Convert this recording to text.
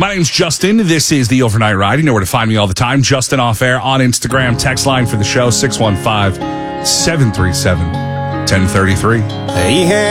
My name's Justin. This is the Overnight Ride. You know where to find me all the time. Justin Off Air on Instagram. Text line for the show, 615-737-1033.